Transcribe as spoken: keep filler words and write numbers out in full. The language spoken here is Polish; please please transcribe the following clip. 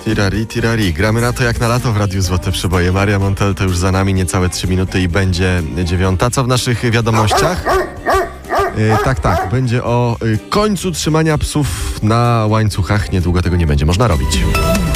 Tirari, tirari. Gramy na to jak na lato w Radiu Złote Przeboje. Maria Montel to już za nami niecałe trzy minuty i będzie dziewiąta. Co w naszych wiadomościach? Yy, tak, tak. Będzie o yy, końcu trzymania psów na łańcuchach. Niedługo tego nie będzie można robić.